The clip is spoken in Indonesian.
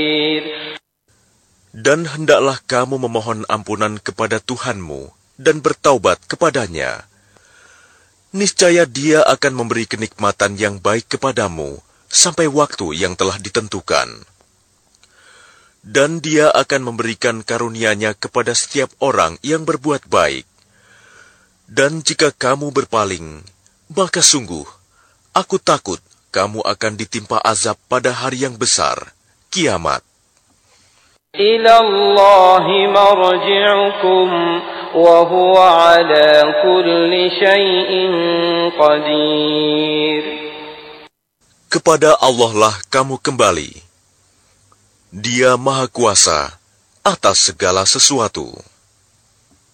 Dan hendaklah kamu memohon ampunan kepada Tuhanmu dan bertaubat kepadanya. Niscaya Dia akan memberi kenikmatan yang baik kepadamu sampai waktu yang telah ditentukan. Dan Dia akan memberikan karunia-Nya kepada setiap orang yang berbuat baik. Dan jika kamu berpaling, maka sungguh, aku takut kamu akan ditimpa azab pada hari yang besar, kiamat. إِلَى اللَّهِ مَرْجِعُكُمْ وَهُوَ عَلَى كُلِّ شَيْءٍ قَدِيرٌ. Kepada Allah lah kamu kembali. Dia Maha Kuasa atas segala sesuatu.